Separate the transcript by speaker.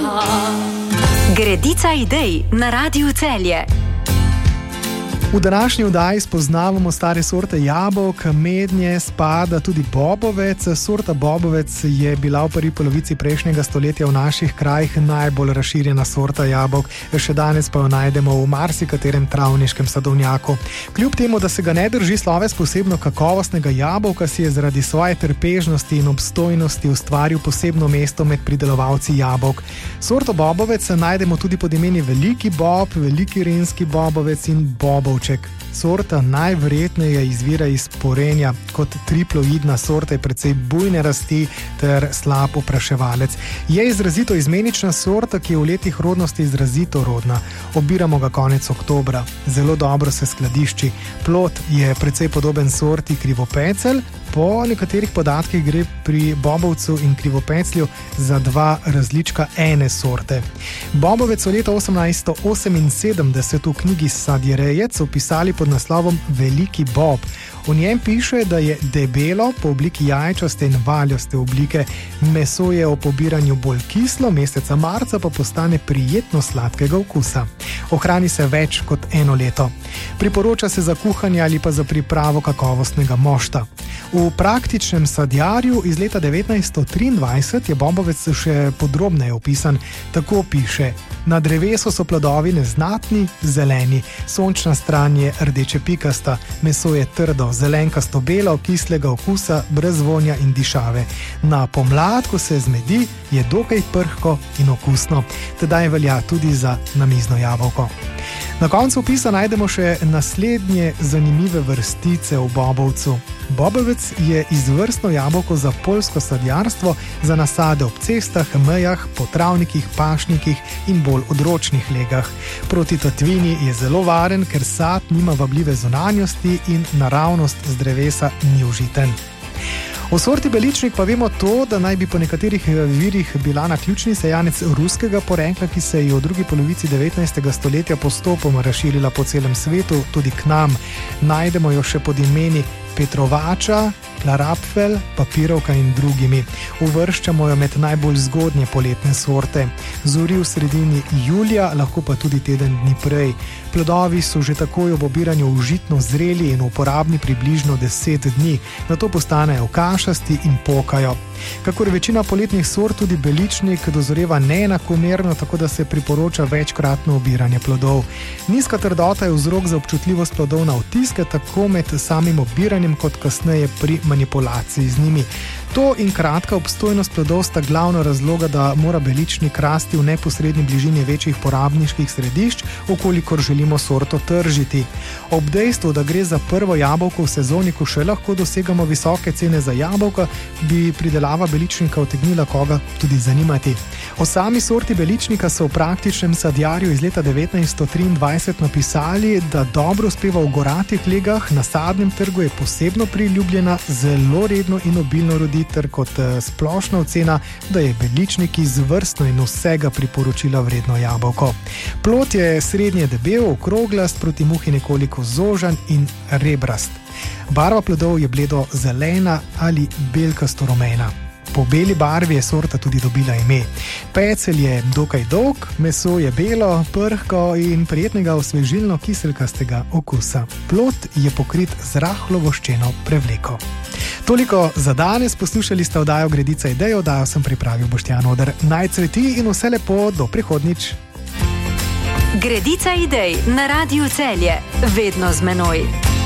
Speaker 1: Gredica idej na Radiu Celje.
Speaker 2: V današnji oddaji spoznavamo stare sorte jabolk, mednje spada tudi bobovec. Sorta bobovec je bila v prvi polovici prejšnjega stoletja v naših krajih najbolj razširjena sorta jabolk, še danes pa jo najdemo v marsikaterem travniškem sadovnjaku. Kljub temu, da se ga ne drži sloves posebno kakovostnega jabolka, si je zaradi svoje trpežnosti in obstojnosti ustvaril posebno mesto med pridelovalci jabolk. Sorto bobovec najdemo tudi pod imeni veliki bob, veliki renski bobovec in bobov. Sorta najverjetneje izvira iz porenja. Kot triploidna sorta je precej bujne rasti ter slab opraševalec. Je izrazito izmenična sorta, ki je v letih rodnosti izrazito rodna. Obiramo ga konec oktobra. Zelo dobro se skladišči. Plod je precej podoben sorti krivopecel. Po nekaterih podatkih gre pri bobovcu in krivopeclju za dva različka ene sorte. Bobovec v leta 1878 v knjigi Sadjerejec opisali pod naslovom Veliki bob. V njem piše, da je debelo, po obliki jajčaste in valjaste oblike. Meso je ob pobiranju bolj kislo, meseca marca pa postane prijetno sladkega okusa. Ohrani se več kot eno leto. Priporoča se za kuhanje ali pa za pripravo kakovostnega mošta. V praktičnem sadjarju iz leta 1923 je bobovec še podrobneje opisan. Tako piše: na drevesu so plodovi neznatni, zeleni, sončna stran je rdeče pikasta, meso je trdo, zelenkasto belo, kislega okusa, brez vonja in dišave. Na pomlad, ko se zmedi, je dokaj prhko in okusno. Tedaj velja tudi za namizno jabolko. Na koncu opisa najdemo še naslednje zanimive vrstice v bobovcu. Bobovec je izvrstno jabolko za poljsko sadjarstvo, za nasade ob cestah, mejah, po travnikih, pašnikih in bolj odročnih legah. Proti tatvini je zelo varen, ker sad nima vabljive zunanjosti in naravnost z drevesa ni užiten. O sorti beličnik pa vemo to, da naj bi po nekaterih virih bila naključni sejanec ruskega porekla, ki se je v drugi polovici 19. stoletja postopoma razširila po celem svetu, tudi k nam. Najdemo jo še pod imeni Petrovača, Klarapfel, Papirovka in drugimi. Uvrščamo jo med najbolj zgodnje poletne sorte. Zori v sredini julija, lahko pa tudi teden dni prej. Plodovi so že takoj ob obiranju užitno zreli in uporabni približno 10 dni, nato postanejo kašasti in pokajo. Kakor večina poletnih sort, tudi beličnik dozoreva neenakomerno, tako da se priporoča večkratno obiranje plodov. Nizka trdota je vzrok za občutljivost plodov na odtiske, tako med samim obiranjem kot kasneje pri manipulaciji z njimi. To in kratka obstojnost plodov sta glavna razloga, da mora beličnik rasti v neposredni bližini večjih porabniških središč, okolikor želimo sorto tržiti. Ob dejstvu, da gre za prvo jabolko v sezoni, ko še lahko dosegamo visoke cene za jabolka, bi pridelava beličnika utegnila koga tudi zanimati. O sami sorti beličnika so v praktičnem sadjarju iz leta 1923 napisali, da dobro uspeva v goratih legah, na sadnem trgu je posebno priljubljena, zelo redno in obilno rodi, ter kot splošna ocena, da je beličnik izvrstno in vsega priporočila vredno jabolko. Plod je srednje debel, okroglast, proti muhi nekoliko zožan in rebrast. Barva plodov je bledo zelena ali belkasto rumena. Po beli barvi je sorta tudi dobila ime. Pecelj je dokaj dolg, meso je belo, prhko in prijetnega osvežilno kiselkastega okusa. Plod je pokrit z rahlo voščeno prevleko. Toliko za danes, poslušali ste oddajo Gredica idej, oddajo sem pripravil Boštjan Oder. Naj cveti in vse lepo, do prihodnjič.
Speaker 1: Gredica idej na Radiu Celje, vedno z menoj.